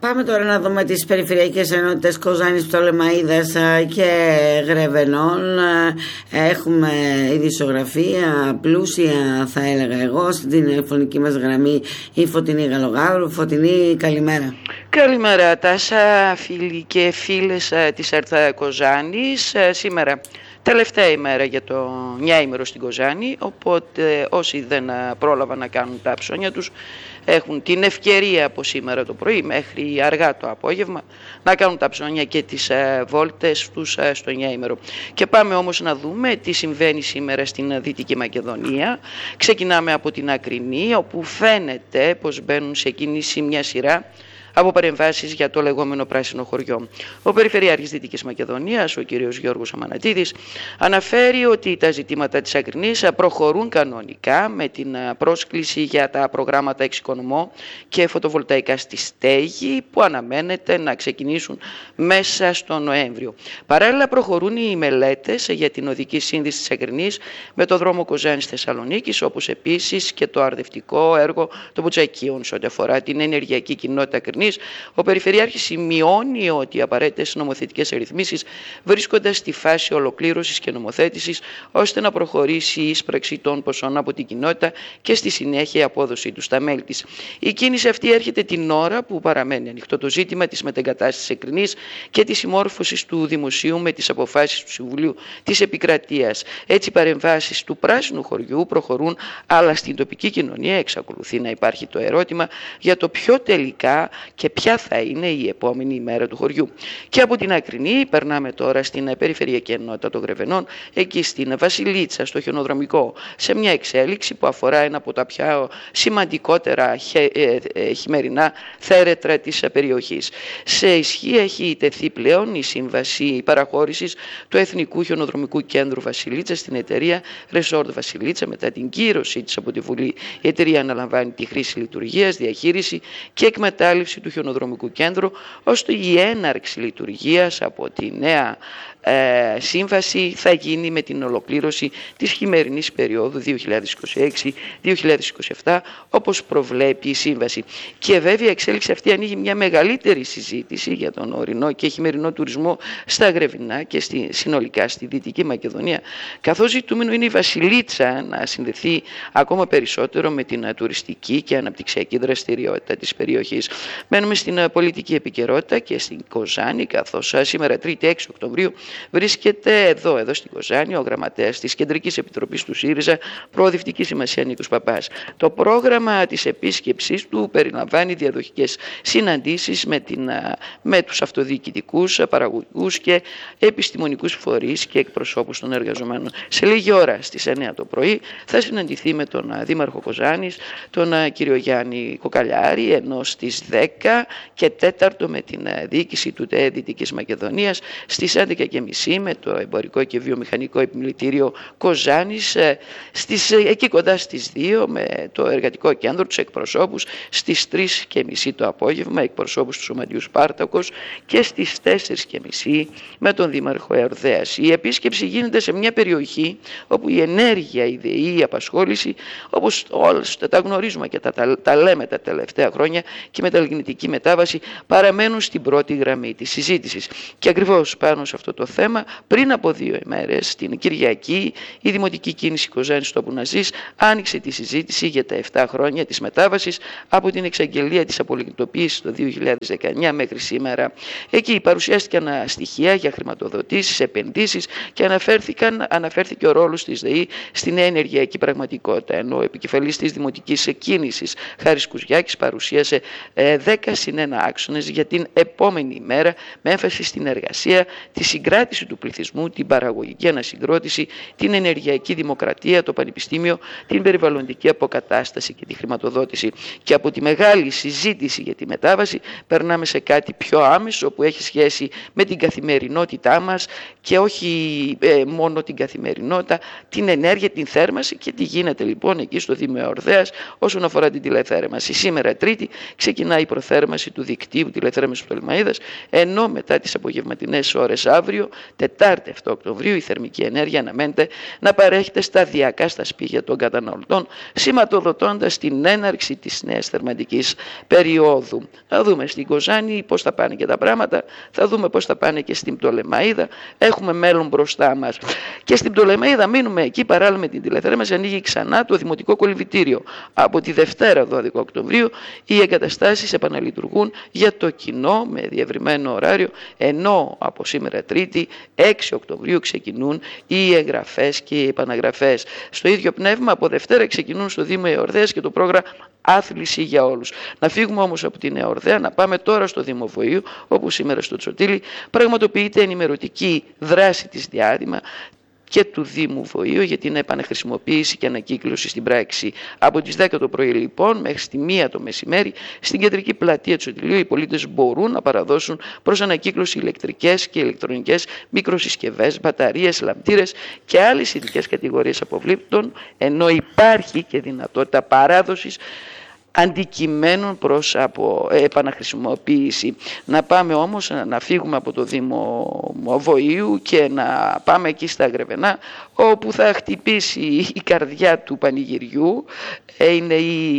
Πάμε τώρα να δούμε τις περιφερειακές ενότητες Κοζάνης, Πτολεμαΐδας και Γρεβενών. Έχουμε ειδησιογραφία πλούσια, θα έλεγα εγώ, στην τηλεφωνική μας γραμμή η Φωτεινή Γαλογάρου. Φωτεινή, καλημέρα. Καλημέρα Τάσα, φίλοι και φίλες της ΕΡΤ Κοζάνης. Σήμερα τελευταία ημέρα για το νιάημερο στην Κοζάνη, οπότε όσοι δεν πρόλαβαν να κάνουν τα ψώνια τους έχουν την ευκαιρία από σήμερα το πρωί μέχρι αργά το απόγευμα να κάνουν τα ψώνια και τις βόλτες τους στο νιάημερο. Και πάμε όμως να δούμε τι συμβαίνει σήμερα στην Δυτική Μακεδονία. Ξεκινάμε από την Ακρινή, όπου φαίνεται πως μπαίνουν σε κίνηση μια σειρά από παρεμβάσεις για το λεγόμενο πράσινο χωριό. Ο Περιφερειάρχης Δυτικής Μακεδονίας, ο κ. Γιώργος Αμανατίδης, αναφέρει ότι τα ζητήματα της Ακρινής προχωρούν κανονικά με την πρόσκληση για τα προγράμματα εξοικονομώ και φωτοβολταϊκά στη στέγη που αναμένεται να ξεκινήσουν μέσα στο Νοέμβριο. Παράλληλα προχωρούν οι μελέτες για την οδική σύνδεση της Ακρινής με το δρόμο Κοζάνης Θεσσαλονίκης, όπως επίσης και το αρδευτικό έργο των Μπουτσακίων. Σε ό,τι αφορά την ενεργειακή κοινότητα Ακρινής, ο Περιφερειάρχης σημειώνει ότι οι απαραίτητες νομοθετικές ρυθμίσεις βρίσκονται στη φάση ολοκλήρωσης και νομοθέτησης, ώστε να προχωρήσει η ίσπραξη των ποσών από την κοινότητα και στη συνέχεια η απόδοσή του στα μέλη της. Η κίνηση αυτή έρχεται την ώρα που παραμένει ανοιχτό το ζήτημα της μετεγκατάστασης Ακρινής και της συμμόρφωσης του Δημοσίου με τις αποφάσεις του Συμβουλίου της Επικρατείας. Έτσι, οι παρεμβάσεις του πράσινου χωριού προχωρούν, αλλά στην τοπική κοινωνία εξακολουθεί να υπάρχει το ερώτημα για το ποιο τελικά και ποια θα είναι η επόμενη ημέρα του χωριού. Και από την Ακρινή περνάμε τώρα στην Περιφερειακή Ενότητα των Γρεβενών, εκεί στην Βασιλίτσα, στο χιονοδρομικό, σε μια εξέλιξη που αφορά ένα από τα πιο σημαντικότερα χειμερινά θέρετρα της περιοχής. Σε ισχύ έχει τεθεί πλέον η σύμβαση παραχώρησης του Εθνικού Χιονοδρομικού Κέντρου Βασιλίτσα στην εταιρεία Resort Βασιλίτσα. Μετά την κύρωσή της από τη Βουλή, η εταιρεία αναλαμβάνει τη χρήση λειτουργίας, διαχείριση και εκμετάλλευση του χιονοδρομικού κέντρου, ώστε η έναρξη λειτουργίας από τη νέα σύμβαση θα γίνει με την ολοκλήρωση της χειμερινής περίοδου 2026-2027, όπως προβλέπει η σύμβαση. Και βέβαια η εξέλιξη αυτή ανοίγει μια μεγαλύτερη συζήτηση για τον ορεινό και χειμερινό τουρισμό στα Γρεβινά και συνολικά στη Δυτική Μακεδονία, καθώς ζητούμενο είναι η Βασιλίτσα να συνδεθεί ακόμα περισσότερο με την τουριστική και αναπτυξιακή δραστηριότητα της περιοχής. Μένουμε στην πολιτική επικαιρότητα και στην Κοζάνη, καθώς σήμερα 3η 6 Οκτωβρίου βρίσκεται εδώ στην Κοζάνη ο γραμματέας της Κεντρικής Επιτροπής του ΣΥΡΙΖΑ Προοδευτική Σημασία Νίκος Παπάς. Το πρόγραμμα της επίσκεψής του περιλαμβάνει διαδοχικές συναντήσεις με τους αυτοδιοικητικούς, παραγωγικούς και επιστημονικούς φορείς και εκπροσώπους των εργαζομένων. Σε λίγη ώρα στις 9 το πρωί θα συναντηθεί με τον Δήμαρχο Κοζάνης, τον κύριο Γιάννη Κοκαλιάρη, ενώ στις 10 και 4 με την διοίκηση του ΤΕ Δυτικής Μακεδονίας, στις 11:30 με το Εμπορικό και Βιομηχανικό Επιμελητήριο Κοζάνης, εκεί κοντά στις 2 με το Εργατικό Κέντρο, τους εκπροσώπους, στις 3:30 το απόγευμα εκπροσώπους του Σωματείου Σπάρτακος και στις 4:30 με τον Δήμαρχο Εορδέας. Η επίσκεψη γίνεται σε μια περιοχή όπου η ενέργεια, η ΔΕΗ, η απασχόληση, όπως όλες τα γνωρίζουμε και τα λέμε τα τελευταία χρόνια, και η μεταλλιγνητική μετάβαση παραμένουν στην πρώτη γραμμή της συζήτησης. Και ακριβώς πάνω σε αυτό το θέμα, πριν από 2 ημέρες, την Κυριακή, η Δημοτική Κίνηση Κοζάνης Τόπου να Ζεις άνοιξε τη συζήτηση για τα 7 χρόνια της μετάβασης από την εξαγγελία της απολιγνητοποίησης το 2019 μέχρι σήμερα. Εκεί παρουσιάστηκαν στοιχεία για χρηματοδοτήσεις, επενδύσεις και αναφέρθηκε ο ρόλος της ΔΕΗ στην ενεργειακή πραγματικότητα. Ενώ ο επικεφαλής της Δημοτικής Κίνησης, Χάρης Κουζιάκης, παρουσίασε 10+1 άξονες για την επόμενη ημέρα με έμφαση στην εργασία, τη συγκράτηση του πληθυσμού, την παραγωγική ανασυγκρότηση, την ενεργειακή δημοκρατία, το πανεπιστήμιο, την περιβαλλοντική αποκατάσταση και τη χρηματοδότηση. Και από τη μεγάλη συζήτηση για τη μετάβαση περνάμε σε κάτι πιο άμεσο που έχει σχέση με την καθημερινότητά μας και όχι μόνο την καθημερινότητα, την ενέργεια, την θέρμανση και τι γίνεται λοιπόν εκεί στο Δήμο Εορδέας όσον αφορά την τηλεθέρμανση. Σήμερα Τρίτη ξεκινάει η προθέρμανση τηλεθέρμανση του δικτύου τηλεθέρμανση του Πτολεμαΐδας, ενώ μετά τις απογευματινές ώρες αύριο, Τετάρτη 7 Οκτωβρίου, η θερμική ενέργεια αναμένεται να παρέχεται σταδιακά στα σπίτια των καταναλωτών, σηματοδοτώντας την έναρξη της νέας θερματικής περίοδου. Θα δούμε στην Κοζάνη πώς θα πάνε και τα πράγματα, θα δούμε πώς θα πάνε και στην Πτολεμαΐδα. Έχουμε μέλλον μπροστά μας. Και στην Πτολεμαΐδα μείνουμε εκεί, παράλληλα με την τηλεθέρμανση, ανοίγει ξανά το Δημοτικό Κολυβητήριο. Από τη Δευτέρα 12 Οκτωβρίου οι εγκαταστάσεις επαναλειτουργούν για το κοινό με διευρυμένο ωράριο, ενώ από σήμερα Τρίτη 6 Οκτωβρίου ξεκινούν οι εγγραφές και οι επαναγραφές. Στο ίδιο πνεύμα από Δευτέρα ξεκινούν στο Δήμο Εορδαίας και το πρόγραμμα Άθληση για όλους. Να φύγουμε όμως από την Εορδαία, να πάμε τώρα στο Δήμο Βοήου, όπου σήμερα στο Τσοτήλι πραγματοποιείται ενημερωτική δράση της Διάδημα και του Δήμου Βοήου για την επαναχρησιμοποίηση και ανακύκλωση στην πράξη. Από τις 10 το πρωί λοιπόν μέχρι στη 1 το μεσημέρι στην κεντρική πλατεία του Τσοτηλίου οι πολίτες μπορούν να παραδώσουν προς ανακύκλωση ηλεκτρικές και ηλεκτρονικές μικροσυσκευές, μπαταρίες, λαμπτήρες και άλλες ειδικές κατηγορίες αποβλήτων, ενώ υπάρχει και δυνατότητα παράδοσης αντικειμένων προς επαναχρησιμοποίηση. Να πάμε όμως, να φύγουμε από το Δήμο Βοήου και να πάμε εκεί στα Γρεβενά, όπου θα χτυπήσει η καρδιά του πανηγυριού. Είναι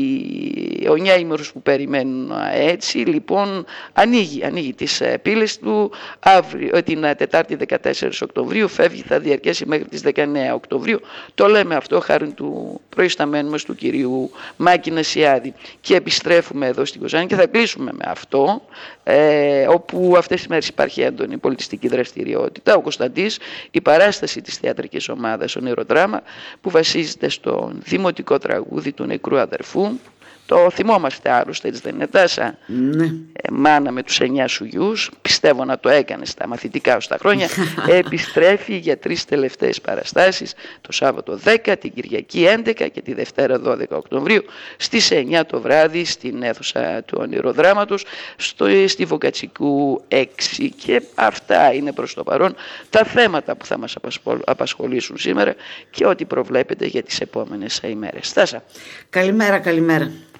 ο 9 ημέρος που περιμένουν έτσι. Λοιπόν, ανοίγει τις πύλες του αύριο, την Τετάρτη 14 Οκτωβρίου, φεύγει, θα διαρκέσει μέχρι τις 19 Οκτωβρίου. Το λέμε αυτό χάρη του προϊσταμένου μας του κυρίου Μάκη Νασιάδη. Και επιστρέφουμε εδώ στην Κοζάνη και θα κλείσουμε με αυτό, όπου αυτές τις μέρες υπάρχει έντονη πολιτιστική δραστηριότητα. Ο Κωνσταντής, η παράσταση της θεατρικής ομάδας «Ο Νεροδράμα», που βασίζεται στο δημοτικό τραγούδι του νεκρού αδερφού. Το θυμόμαστε άλλωστε, έτσι δεν είναι, Τάσα? Ναι. Μάνα με τους 9 σου γιους, πιστεύω να το έκανε στα μαθητικά σου τα χρόνια. Επιστρέφει για 3 τελευταίες παραστάσεις, το Σάββατο 10, την Κυριακή 11 και τη Δευτέρα 12 Οκτωβρίου στις 9 το βράδυ στην αίθουσα του Ονειροδράματος στη Βοκατσικού 6. Και αυτά είναι προς το παρόν τα θέματα που θα μας απασχολήσουν σήμερα και ό,τι προβλέπετε για τις επόμενες ημέρες. Τάσα. Καλημέρα.